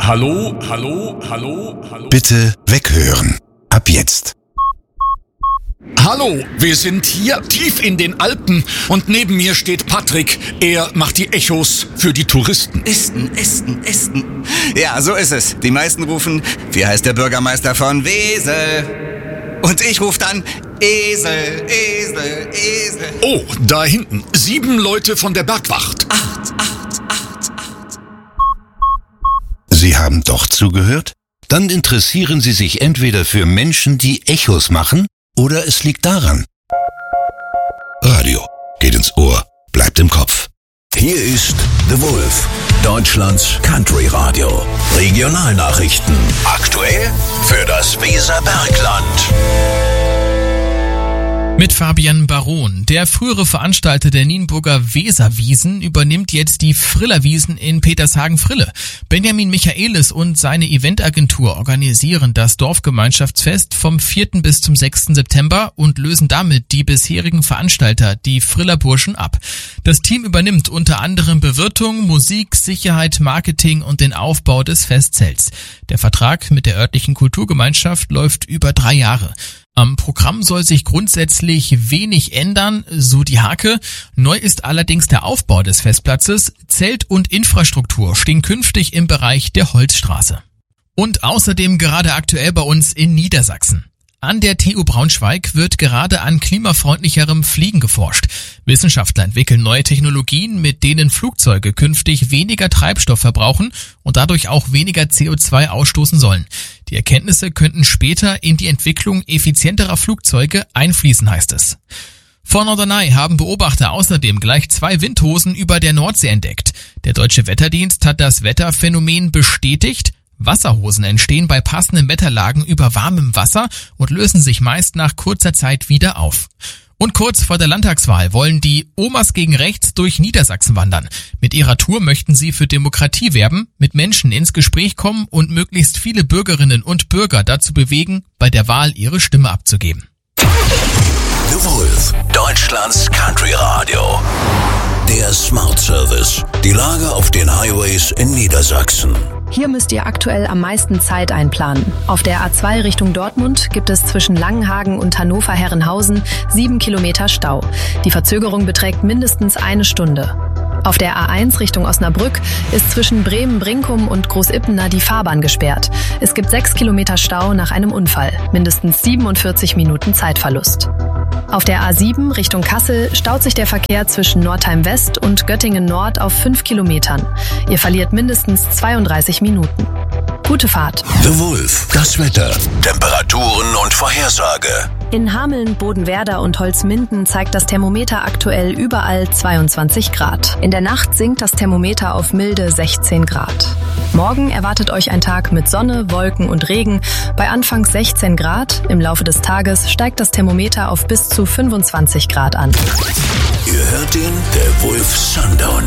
Hallo, hallo, hallo, hallo. Bitte weghören. Ab jetzt. Hallo, wir sind hier tief in den Alpen und neben mir steht Patrick. Er macht die Echos für die Touristen. Esten. Ja, so ist es. Die meisten rufen, wie heißt der Bürgermeister von Wesel? Und ich rufe dann, Esel. Oh, da hinten. 7 Leute von der Bergwacht. 8. Sie haben doch zugehört? Dann interessieren Sie sich entweder für Menschen, die Echos machen, oder es liegt daran. Radio geht ins Ohr, bleibt im Kopf. Hier ist The Wolf, Deutschlands Country Radio. Regionalnachrichten. Aktuell für das Weserbergland. Mit Fabian Baron. Der frühere Veranstalter der Nienburger Weserwiesen übernimmt jetzt die Frillerwiesen in Petershagen-Frille. Benjamin Michaelis und seine Eventagentur organisieren das Dorfgemeinschaftsfest vom 4. bis zum 6. September und lösen damit die bisherigen Veranstalter, die Frillerburschen, ab. Das Team übernimmt unter anderem Bewirtung, Musik, Sicherheit, Marketing und den Aufbau des Festzelts. Der Vertrag mit der örtlichen Kulturgemeinschaft läuft über 3 Jahre. Am Programm soll sich grundsätzlich wenig ändern, so die Hake. Neu ist allerdings der Aufbau des Festplatzes. Zelt und Infrastruktur stehen künftig im Bereich der Holzstraße. Und außerdem gerade aktuell bei uns in Niedersachsen. An der TU Braunschweig wird gerade an klimafreundlicherem Fliegen geforscht. Wissenschaftler entwickeln neue Technologien, mit denen Flugzeuge künftig weniger Treibstoff verbrauchen und dadurch auch weniger CO2 ausstoßen sollen. Die Erkenntnisse könnten später in die Entwicklung effizienterer Flugzeuge einfließen, heißt es. Vor Norderney haben Beobachter außerdem gleich 2 Windhosen über der Nordsee entdeckt. Der Deutsche Wetterdienst hat das Wetterphänomen bestätigt. Wasserhosen entstehen bei passenden Wetterlagen über warmem Wasser und lösen sich meist nach kurzer Zeit wieder auf. Und kurz vor der Landtagswahl wollen die Omas gegen Rechts durch Niedersachsen wandern. Mit ihrer Tour möchten sie für Demokratie werben, mit Menschen ins Gespräch kommen und möglichst viele Bürgerinnen und Bürger dazu bewegen, bei der Wahl ihre Stimme abzugeben. The Wolf, Deutschlands Country Radio. Der Smart Service. Die Lage auf den Highways in Niedersachsen. Hier müsst ihr aktuell am meisten Zeit einplanen. Auf der A2 Richtung Dortmund gibt es zwischen Langenhagen und Hannover-Herrenhausen 7 Kilometer Stau. Die Verzögerung beträgt mindestens 1 Stunde. Auf der A1 Richtung Osnabrück ist zwischen Bremen-Brinkum und Großippener die Fahrbahn gesperrt. Es gibt 6 Kilometer Stau nach einem Unfall, mindestens 47 Minuten Zeitverlust. Auf der A7 Richtung Kassel staut sich der Verkehr zwischen Nordheim West und Göttingen Nord auf 5 Kilometern. Ihr verliert mindestens 32 Minuten. Gute Fahrt. The Wolf, das Wetter, Temperaturen und Vorhersage. In Hameln, Bodenwerder und Holzminden zeigt das Thermometer aktuell überall 22 Grad. In der Nacht sinkt das Thermometer auf milde 16 Grad. Morgen erwartet euch ein Tag mit Sonne, Wolken und Regen. Bei anfangs 16 Grad, im Laufe des Tages steigt das Thermometer auf bis zu 25 Grad an. Ihr hört den The Wolf Sundown.